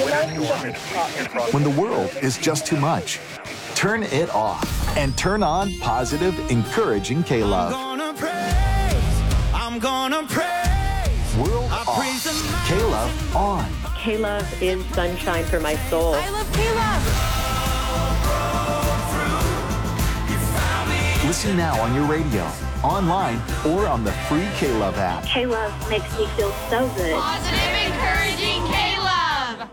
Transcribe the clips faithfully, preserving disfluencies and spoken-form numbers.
When the world is just too much, turn it off and turn on positive, encouraging K-Love. I'm gonna praise, I'm gonna praise. World off, K-Love on. K-Love is sunshine for my soul. I love K-Love. Listen now on your radio, online, or on the free K-Love app. K-Love makes me feel so good. Positive, encouraging K-Love.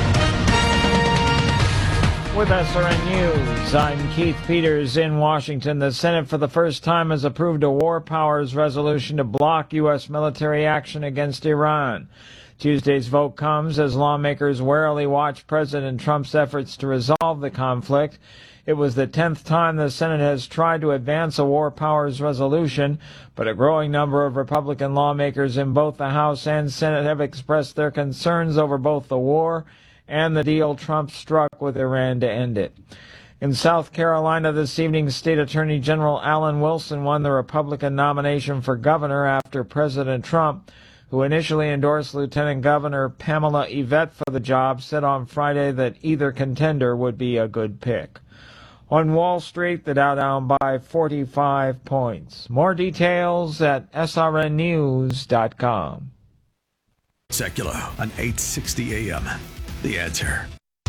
With S R N News, I'm Keith Peters in Washington. The Senate for the first time has approved a war powers resolution to block U S military action against Iran. Tuesday's vote comes as lawmakers warily watch President Trump's efforts to resolve the conflict. It was the tenth time the Senate has tried to advance a war powers resolution, but a growing number of Republican lawmakers in both the House and Senate have expressed their concerns over both the war and the deal Trump struck with Iran to end it. In South Carolina this evening, State Attorney General Alan Wilson won the Republican nomination for governor after President Trump, who initially endorsed Lieutenant Governor Pamela Yvette for the job, said on Friday that either contender would be a good pick. On Wall Street, the Dow down by forty-five points. More details at S R N news dot com. Secular on eight sixty A M. The Answer.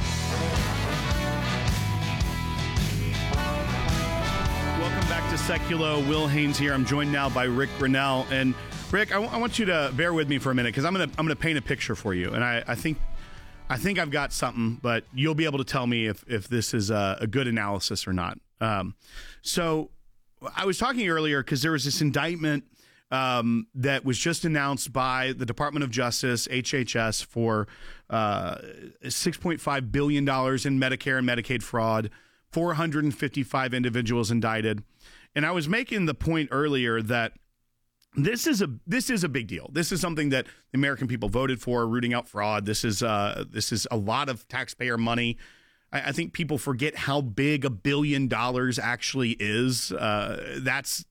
Welcome back to Secular. Will Haynes here. I'm joined now by Rick Grinnell. And Rick, I, w- I want you to bear with me for a minute because I'm going to I'm going to paint a picture for you. And I, I think I think I've got something, but you'll be able to tell me if, if this is a, a good analysis or not. Um, so I was talking earlier because there was this indictment um, that was just announced by the Department of Justice, H H S, for uh, six point five billion dollars in Medicare and Medicaid fraud, four hundred fifty-five individuals indicted. And I was making the point earlier that This is a this is a big deal. This is something that the American people voted for, rooting out fraud. This is uh this is a lot of taxpayer money. I, I think people forget how big a billion dollars actually is. Uh, that's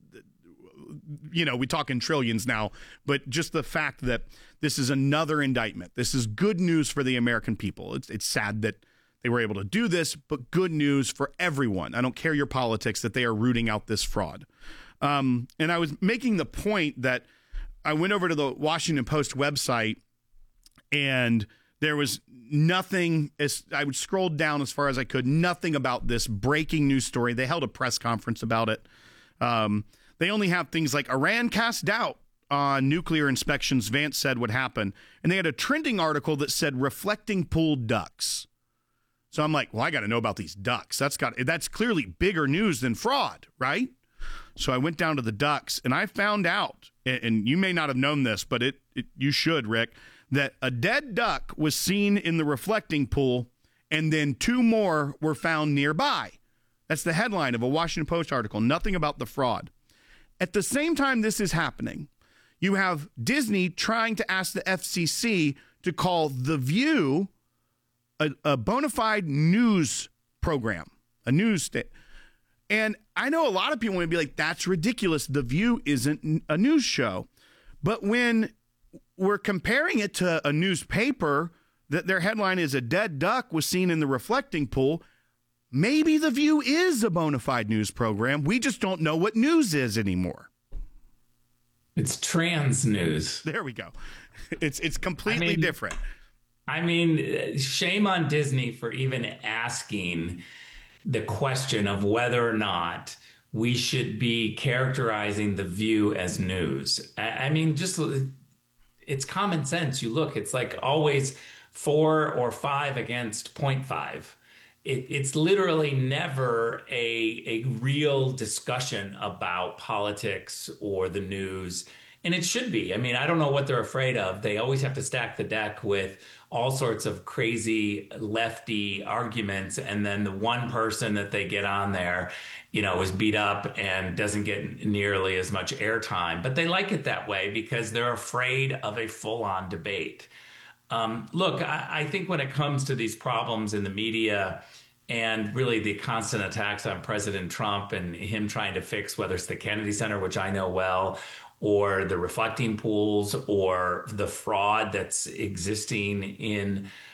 you know, we talk in trillions now, but just the fact that this is another indictment. This is good news for the American people. It's it's sad that they were able to do this, but good news for everyone. I don't care your politics that they are rooting out this fraud. Um, and I was making the point that I went over to the Washington Post website and there was nothing, as I would scroll down as far as I could, nothing about this breaking news story. They held a press conference about it. Um, they only have things like Iran cast doubt on nuclear inspections, Vance said would happen. And they had a trending article that said reflecting pool ducts. So I'm like, well, I got to know about these ducts. That's got that's clearly bigger news than fraud, right? So I went down to the ducts, and I found out, and you may not have known this, but it, it you should, Rick, that a dead duck was seen in the reflecting pool, and then two more were found nearby. That's the headline of a Washington Post article, nothing about the fraud. At the same time this is happening, you have Disney trying to ask the F C C to call The View a, a bona fide news program, a news station. And I know a lot of people would be like, that's ridiculous. The View isn't a news show. But when we're comparing it to a newspaper that their headline is a dead duck was seen in the reflecting pool, maybe The View is a bona fide news program. We just don't know what news is anymore. It's trans news. There we go. It's it's completely I mean, different. I mean, shame on Disney for even asking the question of whether or not we should be characterizing The View as news. I mean, just it's common sense. You look, it's like always four or five against point five. It, it's literally never a, a real discussion about politics or the news. And it should be. I mean, I don't know what they're afraid of. They always have to stack the deck with all sorts of crazy lefty arguments. And then the one person that they get on there, you know, is beat up and doesn't get nearly as much airtime. But they like it that way because they're afraid of a full-on debate. Um, look, I, I think when it comes to these problems in the media and really the constant attacks on President Trump and him trying to fix whether it's the Kennedy Center, which I know well, or the reflecting pools or the fraud that's existing in